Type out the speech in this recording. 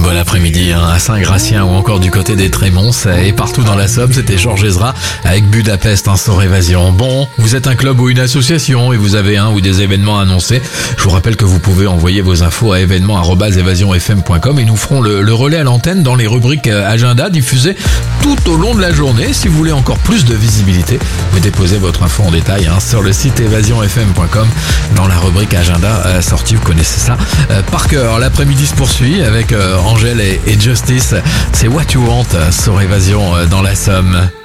bon après-midi à Saint-Gratien ou encore du côté des Trémonts et partout dans la Somme. C'était Georges Ezra avec Budapest, Sort Évasion. Bon, vous êtes un club ou une association et vous avez un ou des événements annoncés. Je vous rappelle que vous pouvez envoyer vos infos à événements@evasionfm.com et nous ferons le relais à l'antenne dans les rubriques agenda diffusées tout au long de la journée. Si vous voulez encore plus de visibilité, vous déposez votre info en détail sur le site évasionfm.com dans la rubrique agenda sortie. Vous connaissez ça par cœur. L'après-midi se poursuit avec Angèle et Justice. C'est What You Want sur Évasion dans la Somme.